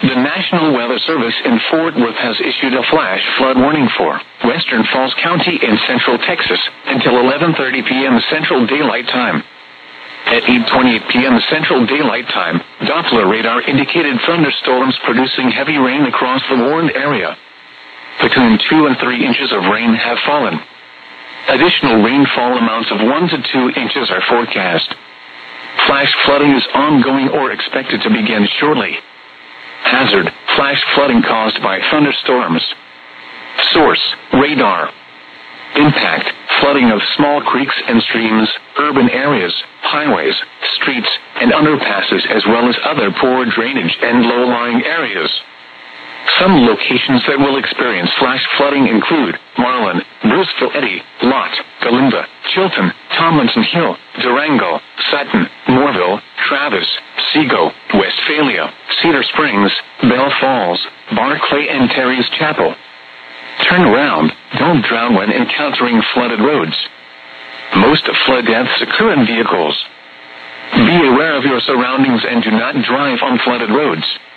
The National Weather Service in Fort Worth has issued a flash flood warning for Western Falls County in central Texas until 11:30 p.m. Central Daylight Time. At 8:28 p.m. Central Daylight Time, Doppler radar indicated thunderstorms producing heavy rain across the warned area. Between 2 and 3 inches of rain have fallen. Additional rainfall amounts of 1 to 2 inches are forecast. Flash flooding is ongoing or expected to begin shortly. Hazard: flash flooding caused by thunderstorms. Source: radar. Impact: flooding of small creeks and streams, urban areas, highways, streets, and underpasses, as well as other poor drainage and low-lying areas. Some locations that will experience flash flooding include Marlin, Bruceville, Eddy, Lott, Galinda, Chilton, Tomlinson Hill, Durango, Sutton, Moorville, Travis, Sego, Westphalia, Cedar Springs, Bell Falls, Barclay, and Terry's Chapel. Turn around. Don't drown when encountering flooded roads. Most flood deaths occur in vehicles. Be aware of your surroundings and do not drive on flooded roads.